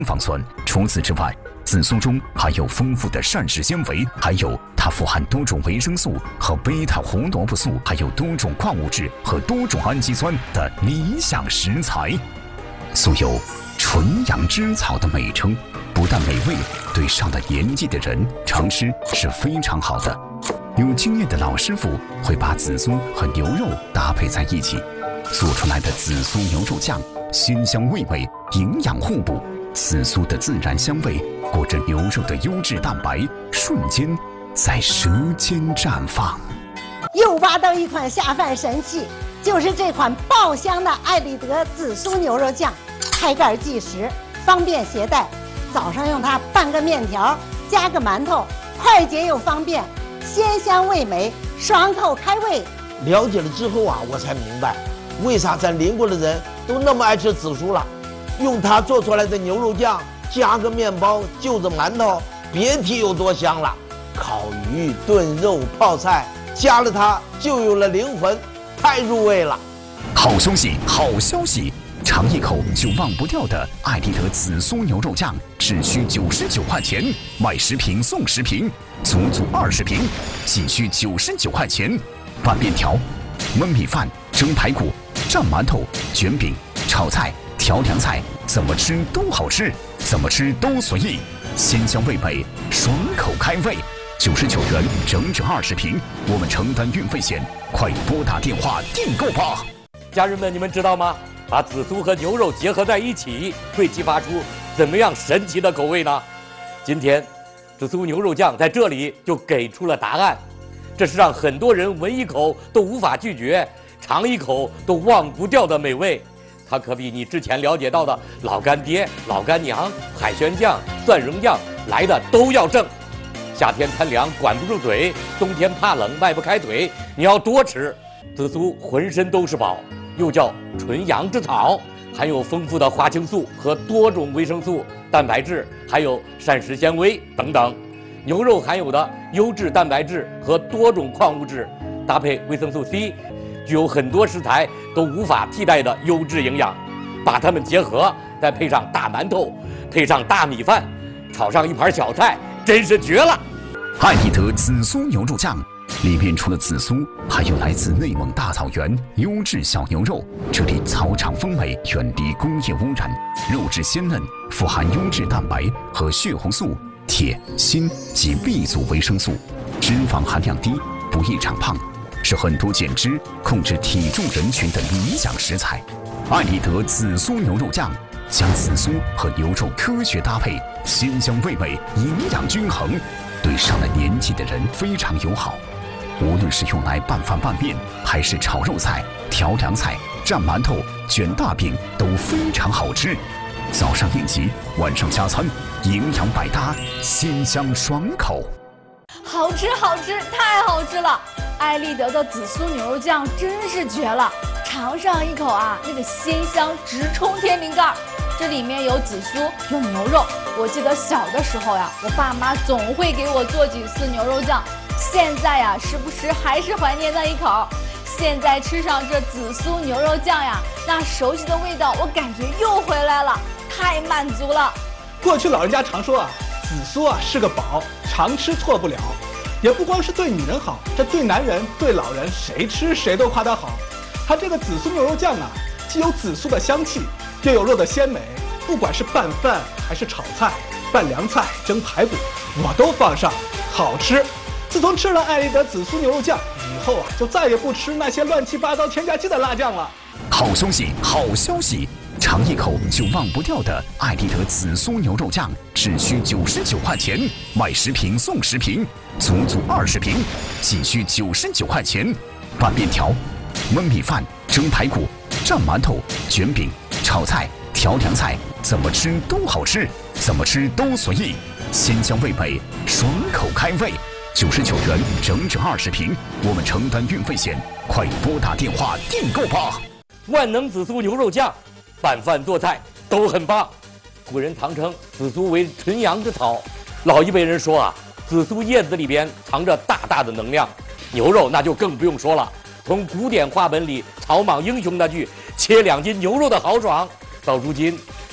肪酸。除此之外，紫苏中含有丰富的膳食纤维，还有它富含多种维生素和贝塔胡萝卜素，还有多种矿物质和多种氨基酸的理想食材。素有纯阳之草的美称，不但美味，对上了年纪的人常吃是非常好的。有经验的老师傅会把紫苏和牛肉搭配在一起，做出来的紫苏牛肉酱鲜香味美，营养互补。紫苏的自然香味裹着牛肉的优质蛋白，瞬间在舌尖绽放。 又挖到一款下饭神器，就是这款爆香的艾丽德紫苏牛肉酱，开盖即食，方便携带。早上用它拌个面条，加个馒头，快捷又方便，鲜香味美，爽口开胃。 了解了之后啊，我才明白，为啥咱邻国的人都那么爱吃紫苏了。用它做出来的牛肉酱，加个面包，就着馒头，别提有多香了。烤鱼、炖肉、泡菜，加了它就有了灵魂，太入味了。 好消息，好消息！尝一口就忘不掉的艾丽德紫苏牛肉酱，只需99块钱，买10瓶送10瓶，足20瓶，仅需99块钱。拌面条、焖米饭、蒸排骨、蘸馒头、卷饼、炒菜、调凉菜，怎么吃都好吃，怎么吃都随意，鲜香味美，爽口开胃。99元整整20瓶，我们承担运费险，快拨打电话订购吧！ 家人们，你们知道吗？把紫苏和牛肉结合在一起，会激发出怎么样神奇的口味呢？今天，紫苏牛肉酱在这里就给出了答案。这是让很多人闻一口都无法拒绝，尝一口都忘不掉的美味。它可比你之前了解到的老干爹、老干娘、海鲜酱、蒜蓉酱来的都要正。夏天贪凉管不住嘴，冬天怕冷迈不开腿，你要多吃。紫苏浑身都是宝，又叫纯阳之草，含有丰富的花青素和多种维生素、蛋白质，还有膳食纤维等等。牛肉含有的优质蛋白质和多种矿物质，搭配维生素 C， 具有很多食材都无法替代的优质营养。把它们结合，再配上大馒头，配上大米饭，炒上一盘小菜，真是绝了！ 艾丽德紫苏牛肉酱里面除了紫苏，还有来自内蒙大草原优质小牛肉，这里草场风味，远离工业污染，肉质鲜嫩，富含优质蛋白和血红素、铁、锌及 B 族维生素，脂肪含量低，不易长胖，是很多减脂、控制体重人群的理想食材。艾丽德紫苏牛肉酱将紫苏和牛肉科学搭配，鲜香味美，营养均衡，对上了年纪的人非常友好。无论是用来拌饭拌面，还是炒肉菜、调凉菜、蘸馒头、卷大饼，都非常好吃。早上应急，晚上加餐，营养百搭，鲜香爽口。 好吃好吃，太好吃了！艾丽德的紫苏牛肉酱真是绝了，尝上一口啊，那个鲜香直冲天灵盖。这里面有紫苏，有牛肉。我记得小的时候呀，我爸妈总会给我做几次牛肉酱。现在呀，时不时还是怀念那一口。现在吃上这紫苏牛肉酱呀，那熟悉的味道，我感觉又回来了，太满足了。 过去老人家常说啊，紫苏啊是个宝，常吃错不了。也不光是对女人好，这对男人、对老人，谁吃谁都夸它好。它这个紫苏牛肉酱啊，既有紫苏的香气，又有肉的鲜美，不管是拌饭还是炒菜、拌凉菜、蒸排骨，我都放上，好吃。自从吃了艾丽德紫苏牛肉酱以后啊，就再也不吃那些乱七八糟添加剂的辣酱了。 好消息，好消息！尝一口就忘不掉的艾丽德紫苏牛肉酱，只需99块钱，买10瓶送10瓶，足20瓶，仅需99块钱。拌面条、焖米饭、蒸排骨、蘸馒头、卷饼、炒菜、调凉菜，怎么吃都好吃，怎么吃都随意，鲜香味美，爽口开胃。99元整整20瓶，我们承担运费险，快拨打电话订购吧！ 万能紫苏牛肉酱，拌饭做菜都很棒。古人常称紫苏为纯阳之草，老一辈人说啊，紫苏叶子里边藏着大大的能量。牛肉那就更不用说了，从古典话本里草莽英雄那句切2斤牛肉的豪爽，到如今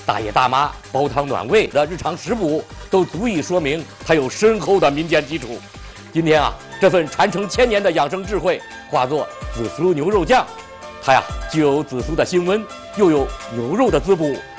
大爷大妈煲汤暖胃的日常食谱，都足以说明它有深厚的民间基础。今天啊，这份传承千年的养生智慧化作紫苏牛肉酱，它呀既有紫苏的辛温，又有牛肉的滋补，